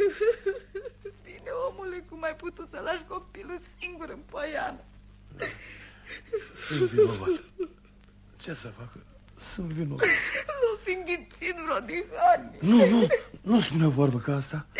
Bine, omule, cum ai putut să lași copilul singur în poiană? Da. Sunt vinovat. Ce să fac? Sunt vinovat. L-o fi înghițit vreo dihanie. Nu spune o vorbă ca asta.